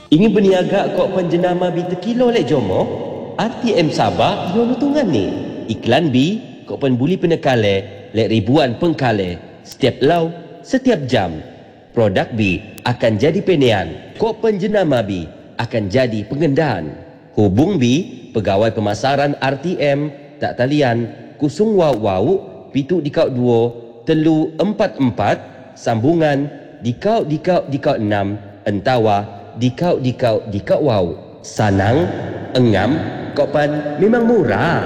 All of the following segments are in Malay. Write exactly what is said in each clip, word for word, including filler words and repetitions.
Ingin berniaga kok penjenama bi terkilo lek jomo? R T M Sabah yo nutungan ni. Iklan bi kok penbuli penekale lek ribuan pengkale setiap lau, setiap jam. Produk bi akan jadi penean. Kok penjenama bi akan jadi pengendaan. Hubung bi pegawai pemasaran R T M tak talian kusung wau wau pitu dikau dua telu empat empat sambungan dikau dikau dikau enam entawa dikau dikau dikau wau sanang engam kopan memang murah.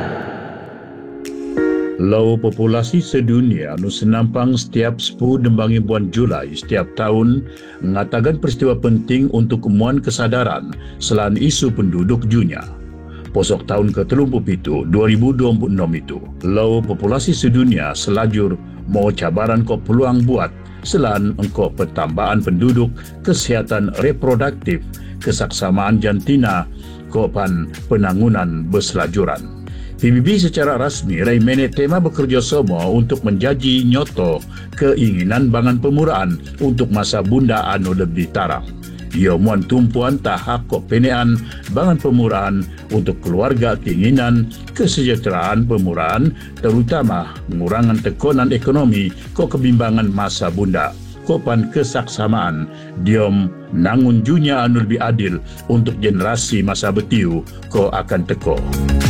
Lau populasi sedunia nu senampang setiap sepuluh dembangi bulan Julai setiap tahun mengatakan peristiwa penting untuk kemuan kesadaran selain isu penduduk dunia. Posok tahun ke tiga puluh tujuh dua ribu dua puluh enam itu, lau populasi sedunia selajur mau cabaran kok peluang buat selain engkau pertambahan penduduk, kesihatan reproduktif, kesaksamaan jantina, kopan penangunan berselajuran. P B B secara rasmi rai mene tema bekerjasama untuk menjaji nyoto keinginan bangan pemuraan untuk masa bunda anu lebih taraf. Ia muan tumpuan tahap kok penean bangan pemuraan untuk keluarga keinginan kesejahteraan pemuraan terutama mengurangan tekanan ekonomi kok kebimbangan masa bunda. Kopan kesaksamaan diom nangun dunia anu lebih adil untuk generasi masa betiu ko akan teko.